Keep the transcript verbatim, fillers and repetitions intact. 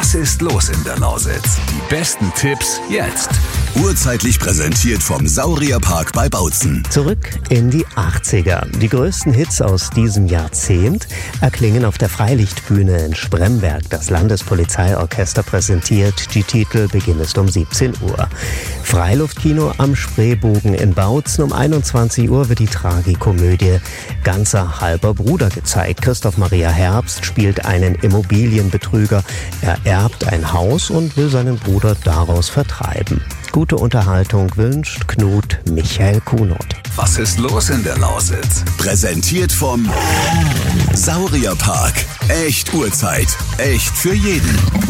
Was ist los in der Lausitz? Die besten Tipps jetzt. Urzeitlich präsentiert vom Saurierpark bei Bautzen. Zurück in die achtziger. Die größten Hits aus diesem Jahrzehnt erklingen auf der Freilichtbühne in Spremberg. Das Landespolizeiorchester präsentiert die Titel. Beginn ist um siebzehn Uhr. Freiluftkino am Spreebogen in Bautzen. Um einundzwanzig Uhr wird die Tragikomödie Ganzer halber Bruder gezeigt. Christoph Maria Herbst spielt einen Immobilienbetrüger. Er erbt ein Haus und will seinen Bruder daraus vertreiben. Gute Unterhaltung wünscht Knut Michael Kunert. Was ist los in der Lausitz? Präsentiert vom Saurierpark. Echt Urzeit. Echt für jeden.